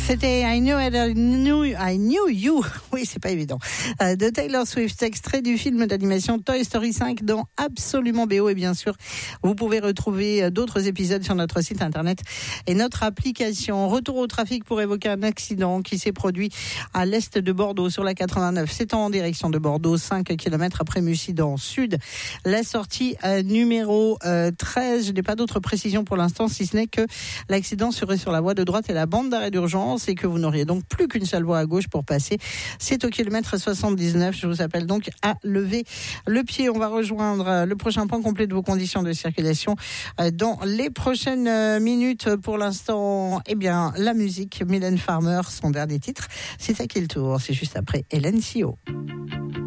C'était I Knew You. Oui, c'est pas évident. De Taylor Swift, extrait du film d'animation Toy Story 5 dans Absolument BO. Et bien sûr, vous pouvez retrouver d'autres épisodes sur notre site internet et notre application. Retour au trafic pour évoquer un accident qui s'est produit à l'est de Bordeaux sur la 89. C'est en direction de Bordeaux, 5 km après Mussidan Sud. La sortie numéro 13. Je n'ai pas d'autres précisions pour l'instant, si ce n'est que l'accident serait sur la voie de droite et la bande d'arrêt d'urgence et que vous n'auriez donc plus qu'une seule voie à gauche pour passer. C'est au kilomètre 79. Je vous appelle donc à lever le pied. On va rejoindre le prochain point complet de vos conditions de circulation dans les prochaines minutes. Pour l'instant, eh bien, la musique, Mylène Farmer, son dernier titre, c'est à qui le tour? C'est juste après Hélène Sio.